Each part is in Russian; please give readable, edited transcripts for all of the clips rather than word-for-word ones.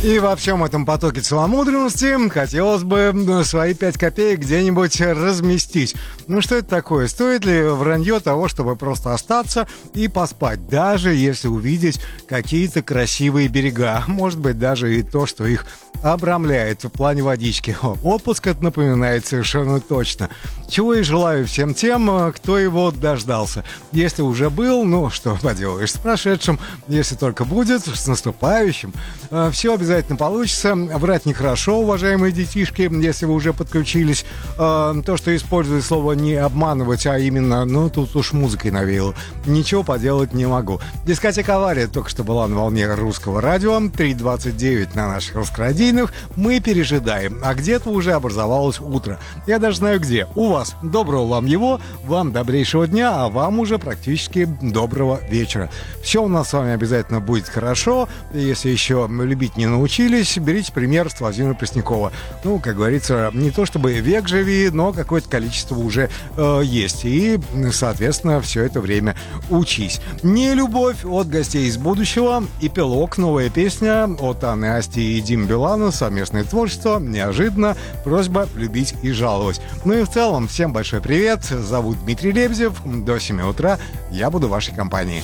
И во всем этом потоке целомудренности хотелось бы свои 5 копеек где-нибудь разместить. Ну что это такое? Стоит ли вранье того, чтобы просто остаться и поспать, даже если увидеть какие-то красивые берега? Может быть, даже и то, что их обрамляет в плане водички. Отпуск это напоминает совершенно точно. Чего и желаю всем тем, кто его дождался. Если уже был, ну что поделаешь, с прошедшим. Если только будет, с наступающим. Все обязательно получится. Врать нехорошо, уважаемые детишки, если вы уже подключились. То, что использую слово не обманывать, а именно, ну тут уж музыкой навеяло. Ничего поделать не могу. Дискотека «Авария» только что была на волне русского радио. 3:29 на наших раскрадийных. Мы пережидаем, а где-то уже образовалось утро. Я даже знаю где. У вас. Доброго вам его, вам добрейшего дня, а вам уже практически доброго вечера. Все у нас с вами обязательно будет хорошо. Если еще любить не научились, берите пример с Владимира Преснякова. Ну, как говорится, не то чтобы век живи, но какое-то количество уже есть. И, соответственно, все это время учись. «Не любовь» от гостей из будущего. «Эпилог», новая песня от Анны Асти и Димы Билана. Совместное творчество. Неожиданно. Просьба любить и жаловать. Ну и в целом, всем большой привет. Зовут Дмитрий Лебедев. До 7 утра я буду в вашей компании.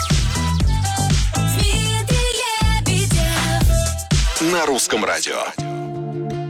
На русском радио.